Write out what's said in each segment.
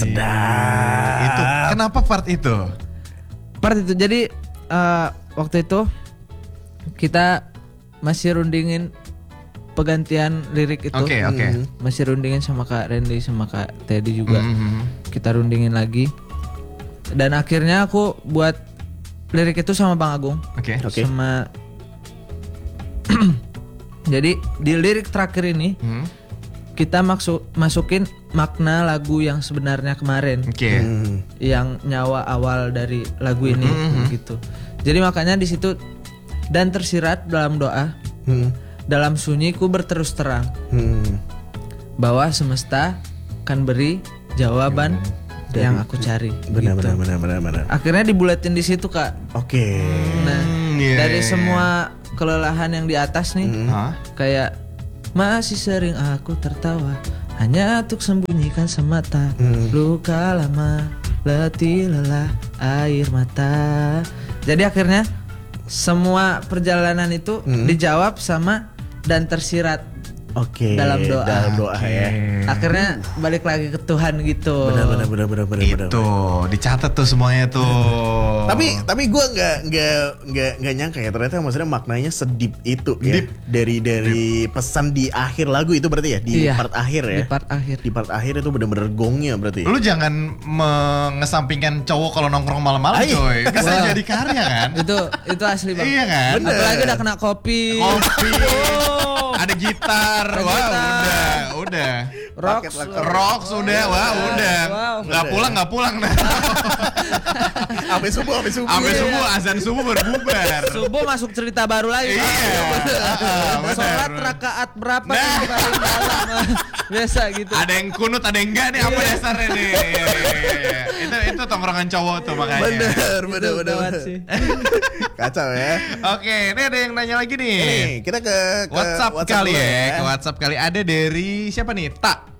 Itu kenapa part itu? Jadi waktu itu kita masih rundingin penggantian lirik itu. Oke. Masih rundingin sama Kak Randy sama Kak Teddy juga. Kita rundingin lagi. Dan akhirnya aku buat lirik itu sama Bang Agung. Oke. Sama jadi di lirik terakhir ini kita masukin makna lagu yang sebenarnya kemarin. Oke. Yang nyawa awal dari lagu ini gitu. Jadi makanya di situ dan tersirat dalam doa. Dalam sunyiku berterus terang. Bahwa semesta kan beri jawaban yang aku cari. Benar. Akhirnya dibulatin di situ, Kak. Oke. Nah, dari semua kelelahan yang di atas nih, kayak masih sering aku tertawa hanya untuk sembunyikan semata luka lama, letih lelah air mata. Jadi akhirnya semua perjalanan itu dijawab sama dan tersirat dalam doa. Dalam doa ya. Akhirnya balik lagi ke Tuhan gitu. Benar. Itu dicatat tuh semuanya tuh. Tapi gue nggak nyangka ya ternyata maksudnya maknanya sedip itu ya. Dari pesan di akhir lagu itu berarti ya di part akhir ya. Di part akhir itu benar-benar gongnya berarti. Lu jangan mengesampingkan cowok kalau nongkrong malam-malam coy. Bisa jadi karya kan? Itu asli banget. Iya kan? Bener. Apalagi udah kena kopi. Ada gitar. Wah, udah. Rock sudah. Wah, udah. Nggak pulang nah. Sampai subuh. Azan subuh berbubar. Subuh masuk cerita baru lagi. Iya. Sholat rakaat berapa yang paling dalam? Biasa gitu. Ada yang kunut, ada yang enggak nih, apa dasarnya nih? Iya. Itu tongkrongan cowok tuh makanya. Bener. Kacau ya. Oke, ini ada yang nanya lagi nih. Kita ke WhatsApp kali ya. Ke WhatsApp kali ada dari siapa nih?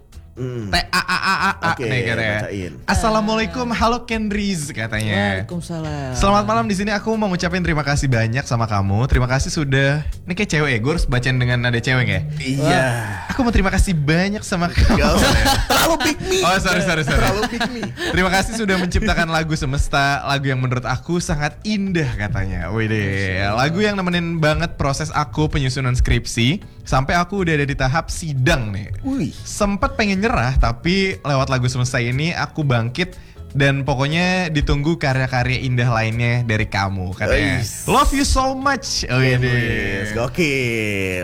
T-A-A-A-A nih katanya. Assalamualaikum, halo Kendriz katanya. Waalaikumsalam. Selamat malam, di sini aku mau ngucapin terima kasih banyak sama kamu. Terima kasih sudah. Ini kayak cewek ya, gue harus bacain dengan nada cewek ya. Iya. Aku mau terima kasih banyak sama kamu. Terlalu pick me. Oh sorry. Terlalu pick me. Terima kasih sudah menciptakan lagu Semesta, lagu yang menurut aku sangat indah katanya. Wih, lagu yang nemenin banget proses aku penyusunan skripsi sampai aku udah ada di tahap sidang nih. Sempet pengen nyerah, tapi lewat lagu Semesta ini aku bangkit dan pokoknya ditunggu karya-karya indah lainnya dari kamu katanya. Love you so much. Oh iya deh. Gokil.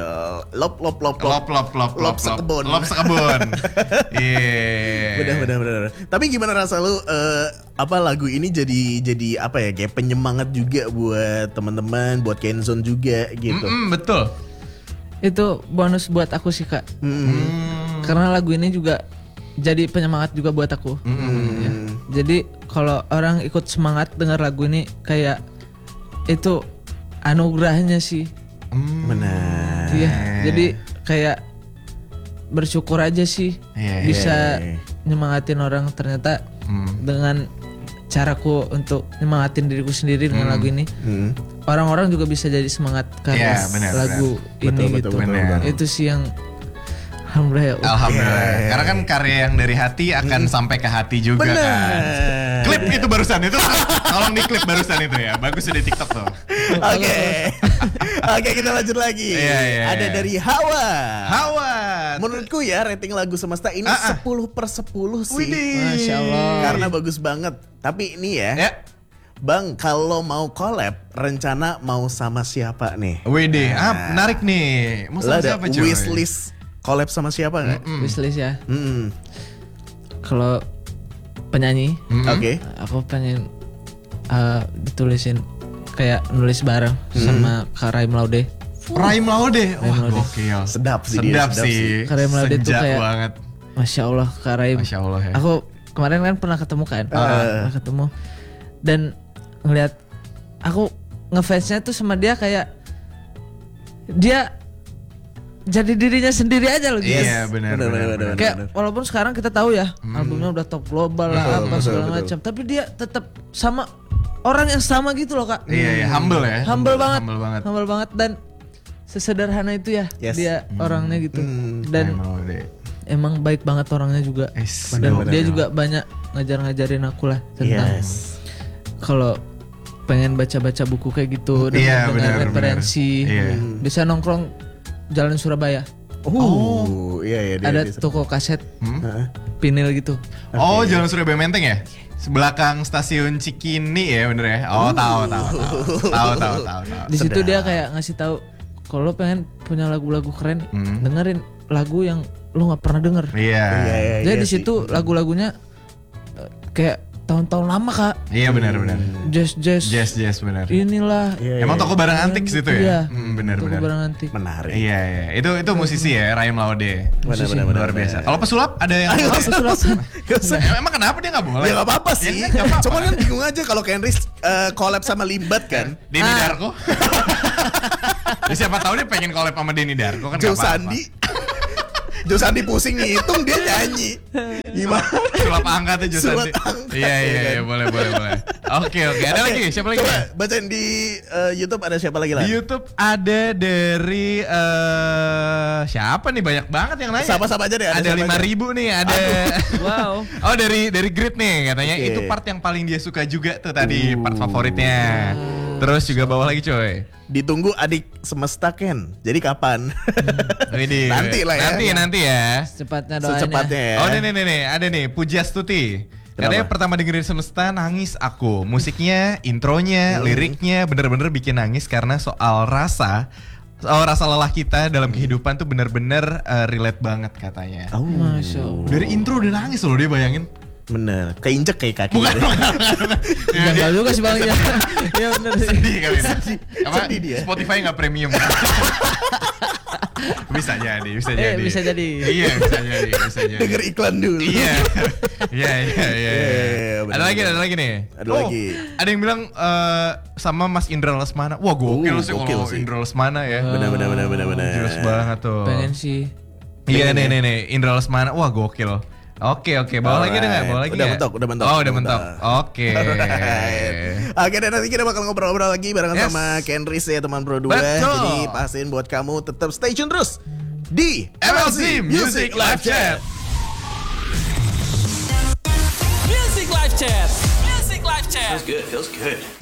Lop sekebun. Iya. Benar. Tapi gimana rasa lu lagu ini jadi apa ya, kayak penyemangat juga buat teman-teman, buat Kenzone juga gitu. Betul. Itu bonus buat aku sih, Kak. Karena lagu ini juga jadi penyemangat juga buat aku. Ya. Jadi kalau orang ikut semangat dengar lagu ini, kayak itu anugerahnya sih. Benar. Iya. Jadi kayak bersyukur aja sih bisa nyemangatin orang ternyata dengan caraku untuk nyemangatin diriku sendiri dengan lagu ini. Orang-orang juga bisa jadi semangat karena lagu ini gitu. Itu sih yang Alhamdulillah. Karena kan karya yang dari hati akan sampai ke hati juga kan. Klip itu barusan itu. Tolong di klip barusan itu ya. Bagus di TikTok tuh. Oke, kita lanjut lagi. Ada dari Hawa. Menurutku ya rating lagu Semesta ini 10/10 sih. Masya Allah. Karena bagus banget. Tapi ini ya. Bang, kalau mau collab, rencana mau sama siapa nih? Widih, menarik nih. Mau sama siapa cuy? Wishlist collab sama siapa nggak? Wishlist ya. Kalau penyanyi, aku pengen ditulisin kayak nulis bareng sama Kak Raim Laude. Wah, gokil. Sedap sih. Kak Raim Laude tuh kayak banget. Masya Allah, Kak Raim. Masya Allah ya. Aku kemarin kan pernah ketemu kan. Pernah ketemu. Dan ngeliat aku ngefansnya tuh sama dia, kayak dia jadi dirinya sendiri aja loh. Iya benar. Kayak walaupun sekarang kita tahu ya albumnya udah top global lah, apa segala macam, tapi dia tetap sama orang yang sama gitu loh, Kak. Iya, humble ya. Humble banget dan sesederhana itu ya dia orangnya gitu. Dan emang baik banget orangnya juga. Dan dia juga banyak ngajarin aku lah tentang kalau pengen baca-baca buku kayak gitu dengan referensi. Bisa nongkrong Jalan Surabaya. Ada toko kaset vinil gitu. Jalan Surabaya Menteng ya? Belakang stasiun Cikini ya, bener ya? Tahu. Di situ dia kayak ngasih tahu kalau pengen punya lagu-lagu keren, dengerin lagu yang lu nggak pernah denger. Jadi di situ lagu-lagunya kayak tahun-tahun lama Kak. Iya benar. Jazz benar. Inilah. Emang toko barang antik situ ya? Benar. Toko barang antik. Menarik. Iya. Itu musisi ya, Rahim Laude. Benar. Luar biasa. Kalau pesulap ada yang pesulap. Emang kenapa dia nggak boleh? Ya nggak apa-apa sih. Cuman kan bingung aja kalau Kenris collab sama Limbat kan. Denny Darko. Ya, siapa tahu dia pengen collab sama Denny Darko kan. Jo Sandi pusing ngitung, dia nyanyi. Gimana? Sulap angka tuh Jo Sandi. Iya, boleh. Oke. Ada lagi? Siapa lagi? Coba bacain di YouTube ada siapa lagi lah? Di YouTube ada dari siapa nih, banyak banget yang nanya. Sapa aja deh. Ada 5.000 nih, ada. Wow. dari Grid nih katanya itu part yang paling dia suka juga tuh tadi, part favoritnya. Terus juga bawah lagi coy. Ditunggu adik semesta Ken. Jadi kapan? Nanti lah ya. Nanti ya. Secepatnya ya. Oh nih ada nih Pujastuti. Katanya pertama dengerin Semesta nangis aku. Musiknya, intronya, liriknya bener-bener bikin nangis karena soal rasa lelah kita dalam kehidupan tuh bener-bener relate banget katanya. Masya Allah. Dari intro udah nangis loh dia, bayangin. Bener, keinjek kayak kaki. Bukan. Jangan juga sih palingnya. Iya bener sih. Sedih kali ini. Sedih dia. Spotify nggak premium. Bisa jadi. Iya, bisa jadi. Denger iklan dulu. Iya. Ada lagi nih. Ada yang bilang sama Mas Indra Lesmana. Wah, gokil sih kalau Indra Lesmana ya. Bener. Jelas banget tuh. Pengen sih. Iya nih Indra Lesmana. Wah, gokil. Oke, bawa lagi deh nggak? Bawa lagi udah ya? mentok. Oh, udah mentok. Oke. Oke, dan nanti kita bakal ngobrol-ngobrol lagi barengan sama Kenris ya teman Pro 2. Jadi pastiin buat kamu tetap stay tune terus di MLC Music Live Chat. Music Live Chat. Feels good.